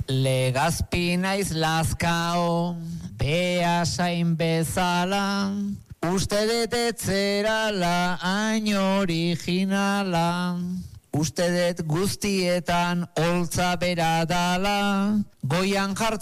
Legazpi naiz lazkao, beasain bezala, uste dut etzerala hain originala. Uste dut guztietan holtza bera dala, goian jartzen